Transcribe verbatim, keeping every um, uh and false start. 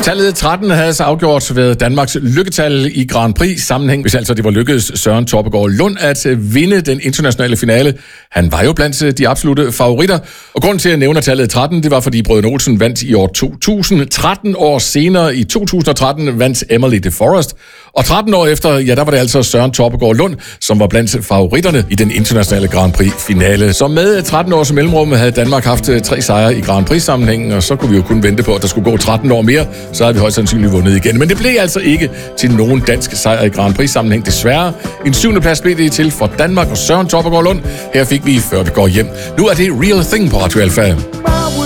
Tallet tretten havde så afgjort ved Danmarks lykketal i Grand Prix sammenhæng, hvis altså det var lykkedes Søren Torpegaard Lund at vinde den internationale finale. Han var jo blandt de absolutte favoritter, og grunden til at nævne tallet tretten, det var fordi Brødrene Olsen vandt i år to tusind. tretten år senere, i to tusind og tretten, vandt Emily de Forest, og tretten år efter, ja, der var det altså Søren Torpegaard Lund, som var blandt favoritterne i den internationale Grand Prix finale. Så med tretten års mellemrum havde Danmark haft tre sejre i Grand Prix sammenhængen, og så kunne vi jo kun vente på, at der skulle gå tretten år mere, så havde vi højst sandsynligt vundet igen. Men det blev altså ikke til nogen dansk sejr i Grand Prix sammenhæng, desværre. En syvende plads blev det til for Danmark og Søren Torpegaard Lund. Her fik vi Før vi går hjem. Nu er det Real Thing på Radio Alpha.